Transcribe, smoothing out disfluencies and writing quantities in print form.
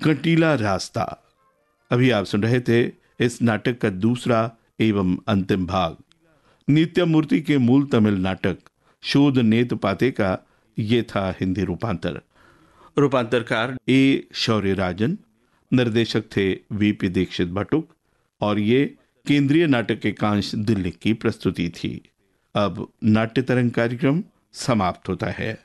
कंटीला रास्ता। अभी आप सुन रहे थे इस नाटक का दूसरा एवं अंतिम भाग। नित्य मूर्ति के मूल तमिल नाटक शोध नेत पाते का ये था हिंदी रूपांतर। रूपांतरकार ए शौर्यराजन, निर्देशक थे वीपी दीक्षित भट्टुक और ये केंद्रीय नाटक एकांश दिल्ली की प्रस्तुति थी। अब नाट्य तरंग कार्यक्रम समाप्त होता है।